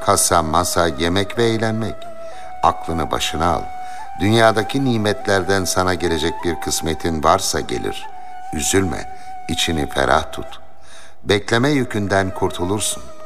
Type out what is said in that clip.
Kasa, masa, yemek ve eğlenmek. Aklını başına al. Dünyadaki nimetlerden sana gelecek bir kısmetin varsa gelir. Üzülme, içini ferah tut. Bekleme yükünden kurtulursun.